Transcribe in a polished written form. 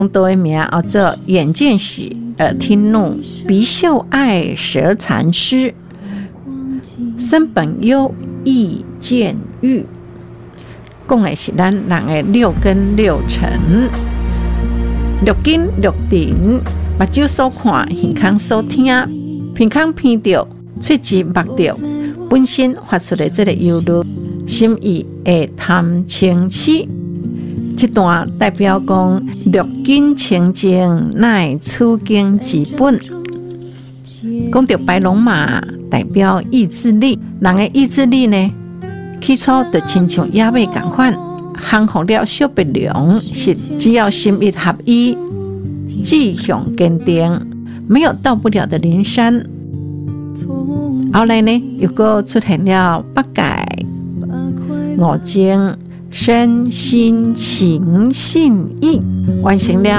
多的名叫做眼见喜，耳听怒，鼻嗅爱，舌传诗，身本优，意见欲。讲的是咱人的六根六尘，六根六尘，目睭所看，耳孔所听，鼻孔闻到，喙舌目到，本身发出的这个忧虑，心意会贪嗔痴。这段代表讲六根清净，乃处境之本。讲到白龙马，代表意志力。人的意志力呢，起初就亲像野马同款，降服了小白龙，是只要心意合一，志向坚定，没有到不了的灵山。后来呢，又个出现了八戒、五净、身心情信意，完成了